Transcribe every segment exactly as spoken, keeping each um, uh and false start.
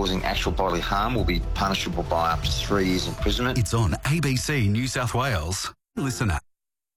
causing actual bodily harm will be punishable by up to three years imprisonment. It's on A B C New South Wales. Listen up.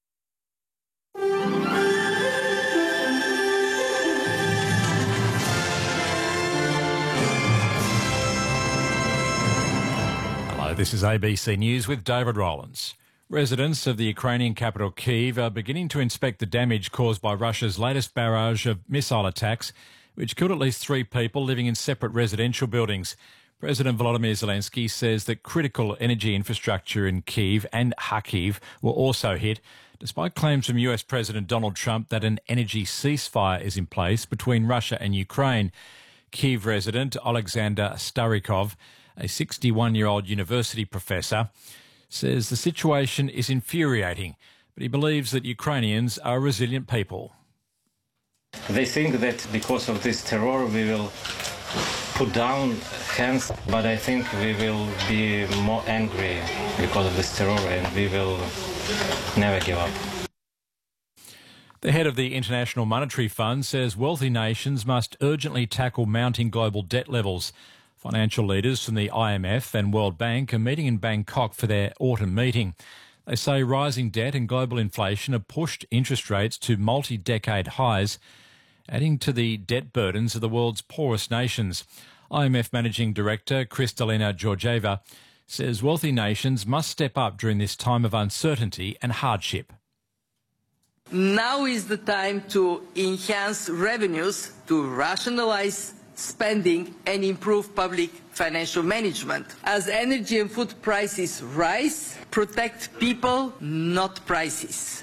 Hello, this is A B C News with David Rowlands. Residents of the Ukrainian capital Kyiv are beginning to inspect the damage caused by Russia's latest barrage of missile attacks, which killed at least three people living in separate residential buildings. President Volodymyr Zelensky says that critical energy infrastructure in Kyiv and Kharkiv were also hit, despite claims from U S President Donald Trump that an energy ceasefire is in place between Russia and Ukraine. Kyiv resident Alexander Starikov, a sixty-one-year-old university professor, says the situation is infuriating, but he believes that Ukrainians are a resilient people. They think that because of this terror we will put down hands, but I think we will be more angry because of this terror and we will never give up. The head of the International Monetary Fund says wealthy nations must urgently tackle mounting global debt levels. Financial leaders from the I M F and World Bank are meeting in Bangkok for their autumn meeting. They say rising debt and global inflation have pushed interest rates to multi-decade highs, adding to the debt burdens of the world's poorest nations. I M F Managing Director Kristalina Georgieva says wealthy nations must step up during this time of uncertainty and hardship. Now is the time to enhance revenues, to rationalise spending and improve public financial management. As energy and food prices rise, protect people, not prices.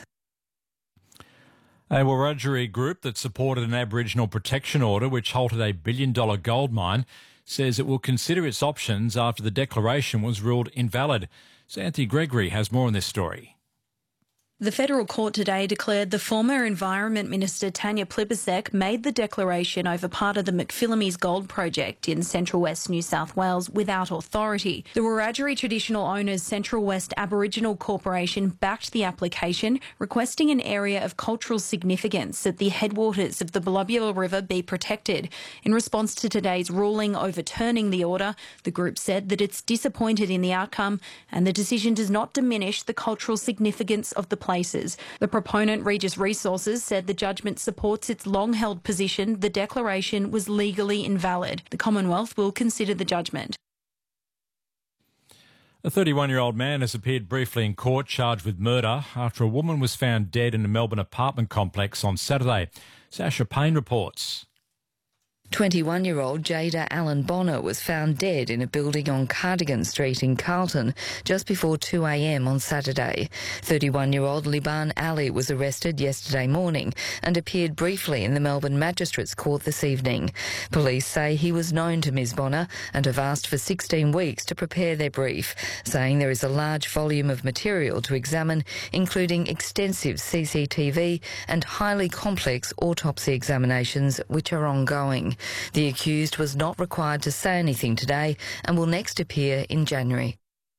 A Wiradjuri group that supported an Aboriginal protection order which halted a billion-dollar gold mine says it will consider its options after the declaration was ruled invalid. Xanthi Gregory has more on this story. The federal court today declared the former Environment Minister Tanya Plibersek made the declaration over part of the McPhillamys gold project in Central West New South Wales without authority. The Wiradjuri traditional owners Central West Aboriginal Corporation backed the application, requesting an area of cultural significance at the headwaters of the Belubula River be protected. In response to today's ruling overturning the order, the group said that it's disappointed in the outcome and the decision does not diminish the cultural significance of the places. The proponent, Regis Resources, said the judgment supports its long-held position the declaration was legally invalid. The Commonwealth will consider the judgment. A thirty-one-year-old man has appeared briefly in court charged with murder after a woman was found dead in a Melbourne apartment complex on Saturday. Sasha Payne reports. twenty-one-year-old Jada Allen Bonner was found dead in a building on Cardigan Street in Carlton just before two a m on Saturday. thirty-one-year-old Liban Ali was arrested yesterday morning and appeared briefly in the Melbourne Magistrates Court this evening. Police say he was known to Miz Bonner and have asked for sixteen weeks to prepare their brief, saying there is a large volume of material to examine, including extensive C C T V and highly complex autopsy examinations, which are ongoing. The accused was not required to say anything today and will next appear in January.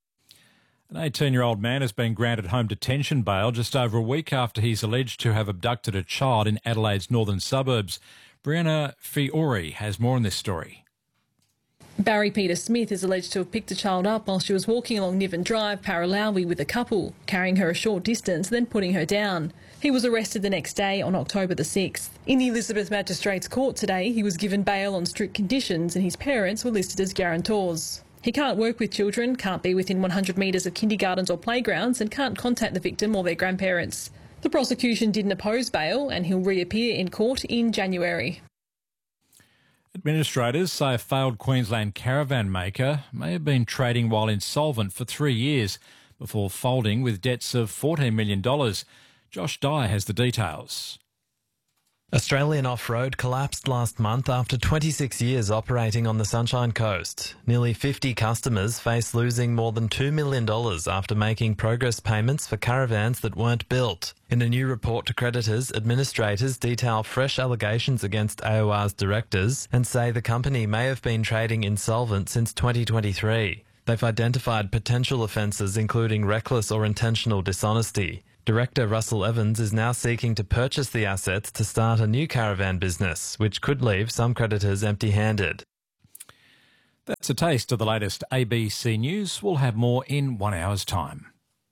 An eighteen-year-old man has been granted home detention bail just over a week after he's alleged to have abducted a child in Adelaide's northern suburbs. Brianna Fiore has more on this story. Barry Peter Smith is alleged to have picked the child up while she was walking along Niven Drive, Paralawi, with a couple, carrying her a short distance, then putting her down. He was arrested the next day on October the sixth. In the Elizabeth Magistrates Court today, he was given bail on strict conditions and his parents were listed as guarantors. He can't work with children, can't be within one hundred metres of kindergartens or playgrounds and can't contact the victim or their grandparents. The prosecution didn't oppose bail and he'll reappear in court in January. Administrators say a failed Queensland caravan maker may have been trading while insolvent for three years before folding with debts of fourteen million dollars. Josh Dye has the details. Australian Off-Road collapsed last month after twenty-six years operating on the Sunshine Coast. Nearly fifty customers face losing more than two million dollars after making progress payments for caravans that weren't built. In a new report to creditors, administrators detail fresh allegations against A O R's directors and say the company may have been trading insolvent since twenty twenty-three. They've identified potential offences including reckless or intentional dishonesty. Director Russell Evans is now seeking to purchase the assets to start a new caravan business, which could leave some creditors empty-handed. That's a taste of the latest A B C News. We'll have more in one hour's time.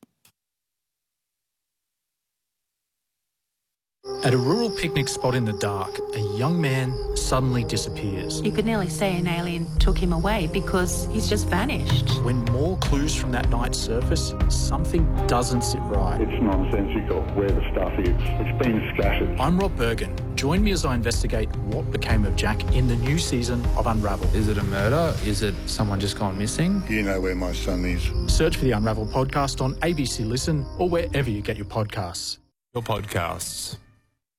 At a rural picnic spot in the dark, a young man suddenly disappears. You could nearly say an alien took him away because he's just vanished. When more clues from that night surface, something doesn't sit right. It's nonsensical where the stuff is. It's been scattered. I'm Rob Bergen. Join me as I investigate what became of Jack in the new season of Unravel. Is it a murder? Is it someone just gone missing? Do you know where my son is? Search for the Unravel podcast on A B C Listen or wherever you get your podcasts. Your podcasts.